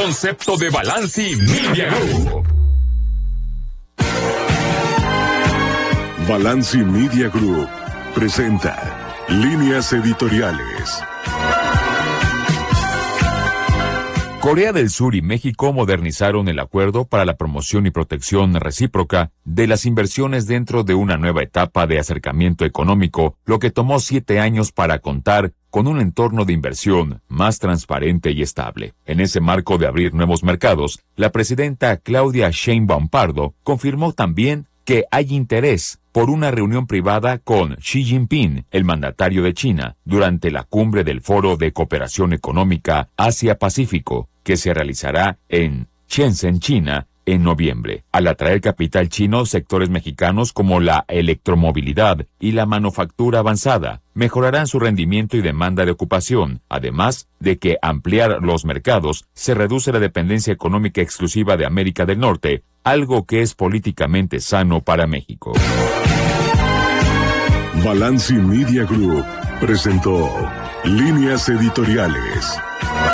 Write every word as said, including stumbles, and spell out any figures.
concepto de Balanci Media Group. Balanci Media Group presenta Líneas Editoriales. Corea del Sur y México modernizaron el acuerdo para la promoción y protección recíproca de las inversiones dentro de una nueva etapa de acercamiento económico, lo que tomó siete años para contar con un entorno de inversión más transparente y estable. En ese marco de abrir nuevos mercados, la presidenta Claudia Sheinbaum Pardo confirmó también que hay interés por una reunión privada con Xi Jinping, el mandatario de China, durante la cumbre del Foro de Cooperación Económica Asia-Pacífico, que se realizará en Shenzhen, China, en noviembre. Al atraer capital chino, sectores mexicanos como la electromovilidad y la manufactura avanzada mejorarán su rendimiento y demanda de ocupación, además de que ampliar los mercados se reduce la dependencia económica exclusiva de América del Norte, algo que es políticamente sano para México. Balanci Media Group presentó Líneas Editoriales.